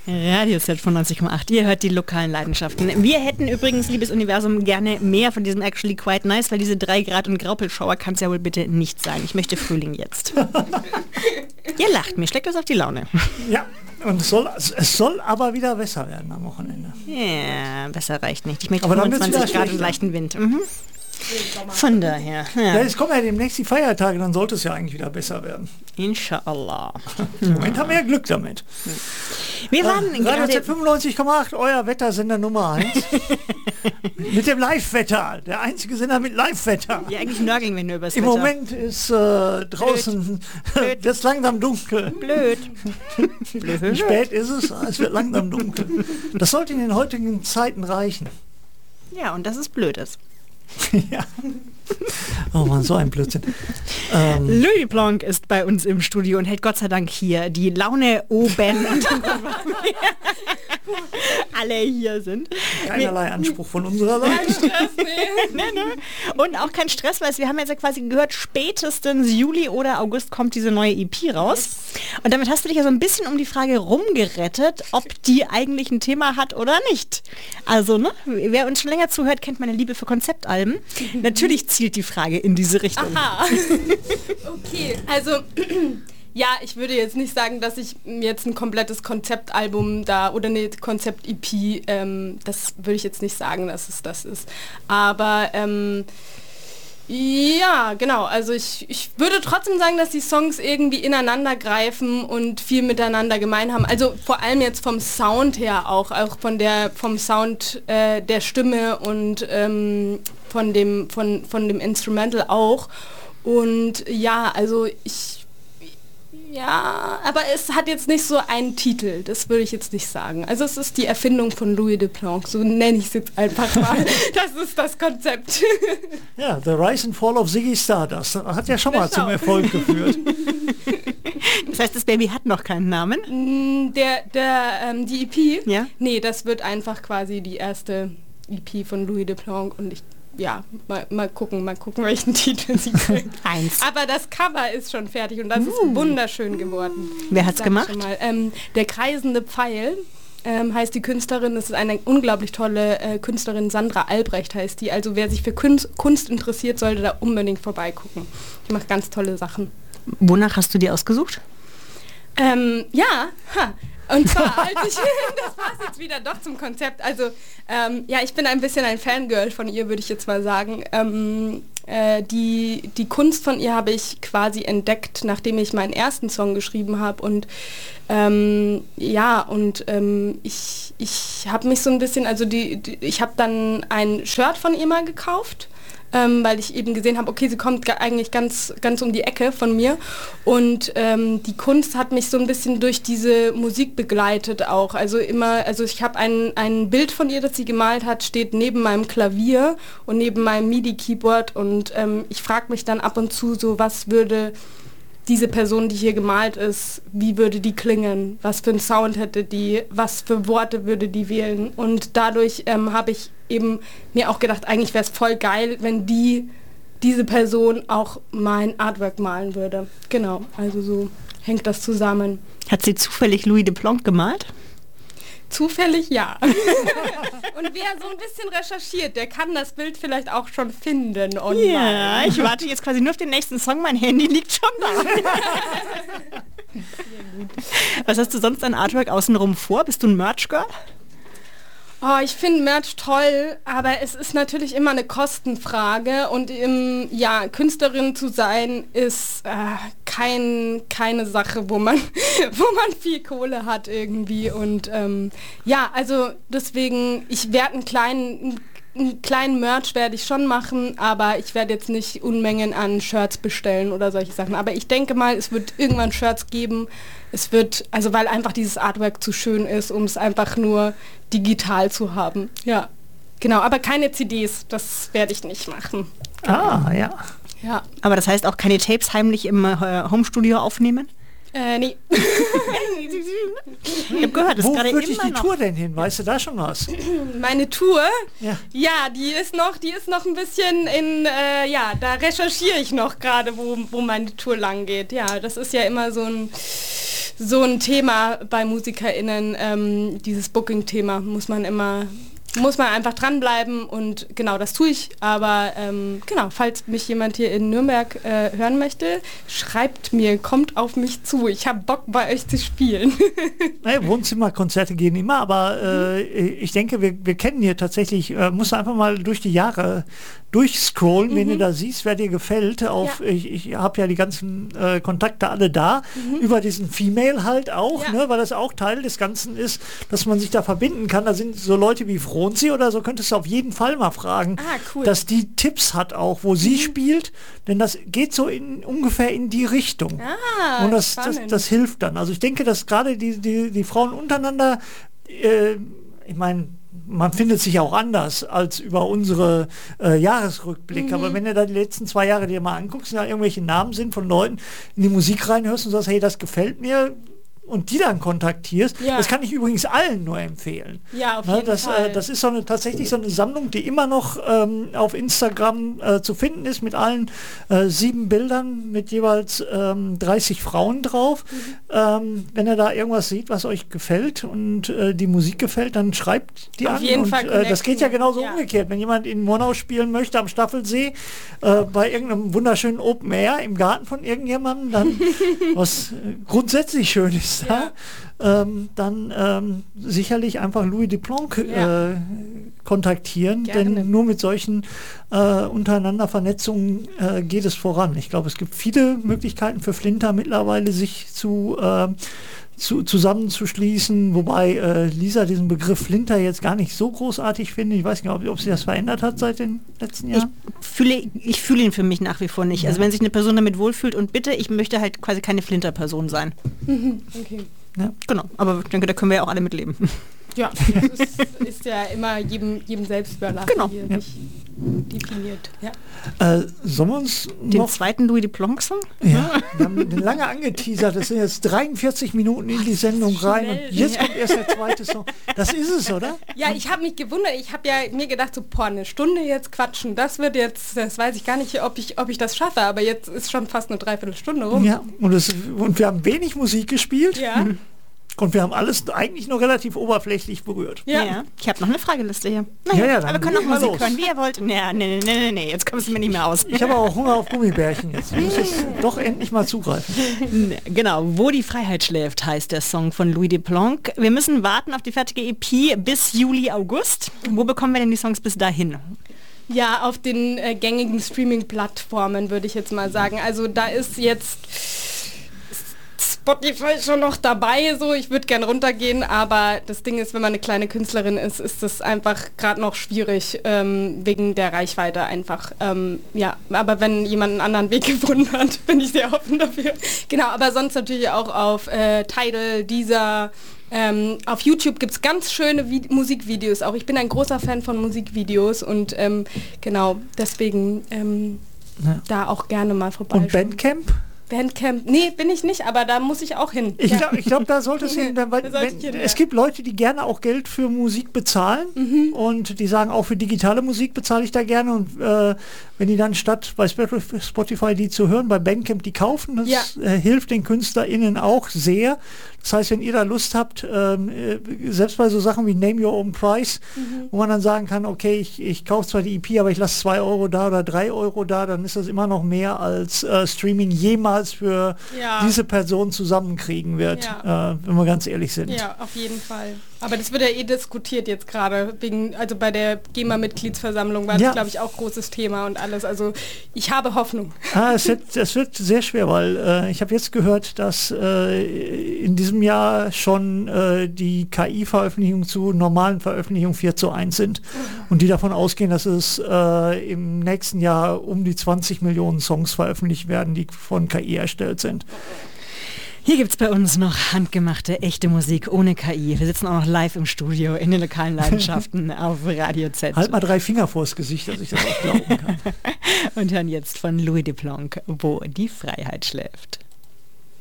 Radioset von 90,8. Ihr hört die lokalen Leidenschaften. Wir hätten übrigens, liebes Universum, gerne mehr von diesem Actually Quite Nice, weil diese 3 Grad und Graupelschauer kann es ja wohl bitte nicht sein. Ich möchte Frühling jetzt. Ihr lacht, mir schlägt das auf die Laune. Ja, und es soll aber wieder besser werden am Wochenende. Ja, besser reicht nicht. Ich möchte aber 25 Grad und leichten Wind. Von daher. Ja, jetzt kommen ja demnächst die Feiertage, dann sollte es ja eigentlich wieder besser werden. Inshallah. Im Moment haben wir ja Glück damit. Wir waren Radio 95,8, euer Wettersender Nummer 1. Mit dem Live-Wetter. Der einzige Sender mit Live-Wetter. Ja, eigentlich nörgeln wir nur übers Im Wetter. Moment ist draußen Blöd. wird langsam dunkel. Blöd. Wie spät ist es? Es wird langsam dunkel. Das sollte in den heutigen Zeiten reichen. Ja, und das ist Blödes. Ja. Oh Mann, so ein Blödsinn. Louis Blanc ist bei uns im Studio und hält Gott sei Dank hier die Laune oben. Und alle hier sind. Keinerlei Anspruch von unserer Seite. Und auch kein Stress, weil wir haben jetzt ja quasi gehört, spätestens Juli oder August kommt diese neue EP raus. Und damit hast du dich ja so ein bisschen um die Frage rumgerettet, ob die eigentlich ein Thema hat oder nicht. Also, ne, wer uns schon länger zuhört, kennt meine Liebe für Konzeptalben. Natürlich zielt die Frage in diese Richtung. Aha. Okay, also ja, ich würde jetzt nicht sagen, dass ich jetzt ein komplettes Konzeptalbum da oder eine Konzept-EP, das würde ich jetzt nicht sagen, dass es das ist. Aber ja, genau, also ich würde trotzdem sagen, dass die Songs irgendwie ineinander greifen und viel miteinander gemein haben. Also vor allem jetzt vom Sound her auch vom Sound der Stimme und von dem Instrumental auch. Und ja, also aber es hat jetzt nicht so einen Titel, das würde ich jetzt nicht sagen. Also es ist die Erfindung von Louis de Blanc, so nenne ich es jetzt einfach mal. Das ist das Konzept. Ja, The Rise and Fall of Ziggy Stardust. Das hat ja schon mal zum Erfolg geführt. Das heißt, das Baby hat noch keinen Namen? Die EP? Ja? Nee, das wird einfach quasi die erste EP von Louis de Blanc und mal gucken, welchen Titel sie kriegt. 1. Aber das Cover ist schon fertig und das ist wunderschön geworden. Wer hat's gemacht? Der kreisende Pfeil heißt die Künstlerin. Das ist eine unglaublich tolle Künstlerin, Sandra Albrecht heißt die. Also wer sich für Kunst interessiert, sollte da unbedingt vorbeigucken. Die macht ganz tolle Sachen. Wonach hast du die ausgesucht? Und zwar, das passt jetzt wieder doch zum Konzept. Also, ich bin ein bisschen ein Fangirl von ihr, würde ich jetzt mal sagen. Die Kunst von ihr habe ich quasi entdeckt, nachdem ich meinen ersten Song geschrieben habe. Und ich habe mich so ein bisschen, also ich habe dann ein Shirt von ihr mal gekauft. Weil ich eben gesehen habe, okay, sie kommt eigentlich ganz um die Ecke von mir und die Kunst hat mich so ein bisschen durch diese Musik begleitet auch. Also ich habe ein Bild von ihr, das sie gemalt hat, steht neben meinem Klavier und neben meinem MIDI-Keyboard und ich frage mich dann ab und zu so, was würde diese Person, die hier gemalt ist, wie würde die klingen? Was für einen Sound hätte die? Was für Worte würde die wählen? Und dadurch habe ich eben mir auch gedacht, eigentlich wäre es voll geil, wenn diese Person auch mein Artwork malen würde. Genau, also so hängt das zusammen. Hat sie zufällig Louis de Blanc gemalt? Zufällig ja. Und wer so ein bisschen recherchiert, der kann das Bild vielleicht auch schon finden online. Ja, ich warte jetzt quasi nur auf den nächsten Song. Mein Handy liegt schon da. Was hast du sonst an Artwork außenrum vor? Bist du ein Merch-Girl? Oh, ich finde Merch toll, aber es ist natürlich immer eine Kostenfrage und Künstlerin zu sein ist keine Sache, wo man viel Kohle hat irgendwie und also deswegen, ich werde einen kleinen Merch werde ich schon machen, aber ich werde jetzt nicht Unmengen an Shirts bestellen oder solche Sachen. Aber ich denke mal, es wird irgendwann Shirts geben. Es wird, also weil einfach dieses Artwork zu schön ist, um es einfach nur digital zu haben. Ja, genau. Aber keine CDs, das werde ich nicht machen. Ah, ja. Ja. Aber das heißt auch keine Tapes heimlich im Homestudio aufnehmen? Nee. Ich habe gehört. Das ist Wo gerade führt dich immer die noch. Tour denn hin? Weißt du da schon was? Meine Tour, Ja. ja, die ist noch ein bisschen da recherchiere ich noch gerade, wo meine Tour lang geht. Ja, das ist ja immer so ein Thema bei MusikerInnen, dieses Booking-Thema muss man einfach dranbleiben und genau, das tue ich. Aber genau, falls mich jemand hier in Nürnberg hören möchte, schreibt mir, kommt auf mich zu. Ich habe Bock, bei euch zu spielen. Naja, Wohnzimmerkonzerte gehen immer, aber ich denke, wir kennen hier tatsächlich, musst du einfach mal durch die Jahre durchscrollen, wenn du da siehst, wer dir gefällt. Ich habe ja die ganzen Kontakte alle da, über diesen Female halt auch, ne, weil das auch Teil des Ganzen ist, dass man sich da verbinden kann. Da sind so Leute wie Fronzi oder so, könntest du auf jeden Fall mal fragen, Cool. dass die Tipps hat auch, wo sie spielt, denn das geht so ungefähr in die Richtung. Und das hilft dann. Also ich denke, dass gerade die Frauen untereinander, ich meine, man findet sich auch anders als über unsere Jahresrückblicke. Aber wenn du da die letzten 2 Jahre dir mal anguckst und da irgendwelche Namen sind von Leuten, in die Musik reinhörst und sagst, hey, das gefällt mir, und die dann kontaktierst, das kann ich übrigens allen nur empfehlen. Ja, auf jeden Fall. Das ist tatsächlich so eine Sammlung, die immer noch auf Instagram zu finden ist, mit allen 7 Bildern mit jeweils 30 Frauen drauf. Wenn ihr da irgendwas seht, was euch gefällt und die Musik gefällt, dann schreibt die auf an. jeden Und Fall das geht ja genauso umgekehrt. Wenn jemand in Monau spielen möchte am Staffelsee, bei irgendeinem wunderschönen Open Air im Garten von irgendjemandem, dann was grundsätzlich schön ist, dann sicherlich einfach Louis Duplanc kontaktieren, Gerne. denn nur mit solchen untereinander Vernetzungen geht es voran. Ich glaube, es gibt viele Möglichkeiten für Flinter mittlerweile, sich zusammenzuschließen, wobei Lisa diesen Begriff Flinter jetzt gar nicht so großartig finde. Ich weiß nicht, ob sie das verändert hat seit den letzten Jahren. Ich fühle ihn für mich nach wie vor nicht. Also wenn sich eine Person damit wohlfühlt und bitte, ich möchte halt quasi keine Flinter-Person sein. Okay. Ja. Genau, aber ich denke, da können wir ja auch alle mitleben. Ja, das ist ja immer jedem selbst überlassen, Genau. wie er sich definiert. Ja. Sollen wir uns Den noch... zweiten Louis Duplanc-Song? Ja, wir haben den lange angeteasert. Das sind jetzt 43 Minuten in die Sendung rein und jetzt kommt erst der zweite Song. Das ist es, oder? Ja, ich habe mich gewundert. Ich habe ja mir gedacht, so, eine Stunde jetzt quatschen. Das weiß ich gar nicht, ob ich das schaffe. Aber jetzt ist schon fast eine Dreiviertelstunde rum. Ja, und wir haben wenig Musik gespielt. Ja. Und wir haben alles eigentlich nur relativ oberflächlich berührt. Ja. Ich habe noch eine Frageliste hier. Ja, Aber wir können auch mal Musik los. hören, wie ihr wollt. Nee, jetzt kommst du mir nicht mehr aus. Ich habe auch Hunger auf Gummibärchen jetzt. Ich muss jetzt doch endlich mal zugreifen. Genau, Wo die Freiheit schläft, heißt der Song von Louis Duplanc. Wir müssen warten auf die fertige EP bis Juli, August. Wo bekommen wir denn die Songs bis dahin? Ja, auf den gängigen Streaming-Plattformen würde ich jetzt mal sagen. Also da ist jetzt Spotify schon noch dabei, so ich würde gern runtergehen, aber das Ding ist, wenn man eine kleine Künstlerin ist, ist das einfach gerade noch schwierig, wegen der Reichweite einfach. Aber wenn jemand einen anderen Weg gefunden hat, bin ich sehr offen dafür. Genau, aber sonst natürlich auch auf Tidal, Deezer. Auf YouTube gibt es ganz schöne Musikvideos auch. Ich bin ein großer Fan von Musikvideos und genau, deswegen da auch gerne mal vorbei. Und Bandcamp? Bandcamp, nee, bin ich nicht, aber da muss ich auch hin. Ich glaube, da sollte es hin, weil es gibt Leute, die gerne auch Geld für Musik bezahlen und die sagen, auch für digitale Musik bezahle ich da gerne und wenn die dann statt bei Spotify die zu hören, bei Bandcamp die kaufen, das hilft den KünstlerInnen auch sehr. Das heißt, wenn ihr da Lust habt, selbst bei so Sachen wie Name Your Own Price, wo man dann sagen kann, okay, ich kaufe zwar die EP, aber ich lasse 2 Euro da oder 3 Euro da, dann ist das immer noch mehr als Streaming jemals für diese Person zusammenkriegen wird, wenn wir ganz ehrlich sind. Ja, auf jeden Fall. Aber das wird ja diskutiert jetzt gerade, also bei der GEMA-Mitgliedsversammlung war das, glaube ich, auch großes Thema und alles. Also ich habe Hoffnung. Es wird sehr schwer, weil ich habe jetzt gehört, dass in diesem Jahr schon die KI-Veröffentlichungen zu normalen Veröffentlichungen 4:1 sind und die davon ausgehen, dass es im nächsten Jahr um die 20 Millionen Songs veröffentlicht werden, die von KI erstellt sind. Hier gibt es bei uns noch handgemachte, echte Musik ohne KI. Wir sitzen auch noch live im Studio in den lokalen Leidenschaften auf Radio Z. Halt mal 3 Finger vors Gesicht, dass ich das auch glauben kann. Und hören jetzt von Louis Duplanc, Wo die Freiheit schläft.